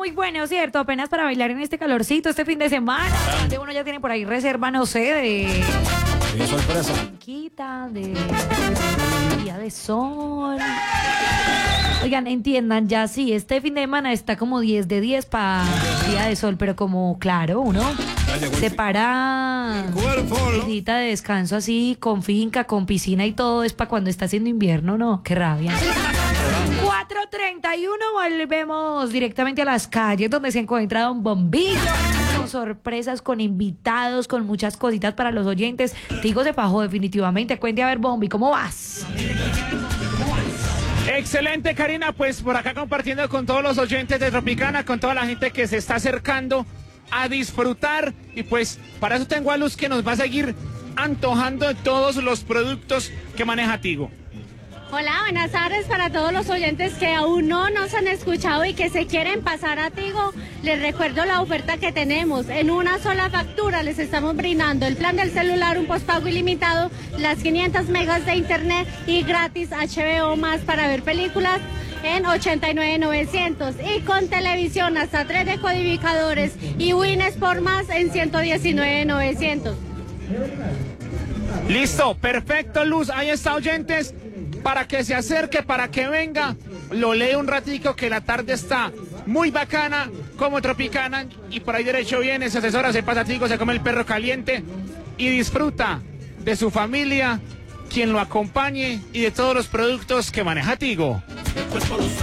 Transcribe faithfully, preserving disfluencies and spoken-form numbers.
muy bueno, ¿cierto? Apenas para bailar en este calorcito, este fin de semana. De uno ya tiene por ahí reserva, no sé, de... Qué sorpresa. Quita, de... Día de sol. Oigan, entiendan, ya sí, este fin de semana está como diez de diez para Día de Sol, pero como, claro, uno se para día de descanso así, con finca, con piscina y todo, es para cuando está haciendo invierno, ¿no? Qué rabia. cuatro treinta y uno, volvemos directamente a las calles donde se encuentra Don Bombillo, con sorpresas, con invitados, con muchas cositas para los oyentes. Tigo se fajó definitivamente. Cuente a ver, Bombi, ¿cómo vas? Excelente, Karina, pues por acá compartiendo con todos los oyentes de Tropicana, con toda la gente que se está acercando a disfrutar, y pues para eso tengo a Luz que nos va a seguir antojando de todos los productos que maneja Tigo. Hola, buenas tardes para todos los oyentes que aún no nos han escuchado y que se quieren pasar a Tigo. Les recuerdo la oferta que tenemos. En una sola factura les estamos brindando el plan del celular, un postpago ilimitado, las quinientas megas de internet y gratis H B O más para ver películas en ochenta y nueve mil novecientos, y con televisión hasta tres decodificadores y Win Sport más en ciento diecinueve mil novecientos. Listo, perfecto, Luz, ahí está, oyentes, para que se acerque, para que venga, lo lee un ratico, que la tarde está muy bacana, como Tropicana, y por ahí derecho viene, se asesora, se pasa a Tigo, se come el perro caliente y disfruta de su familia, quien lo acompañe y de todos los productos que maneja Tigo.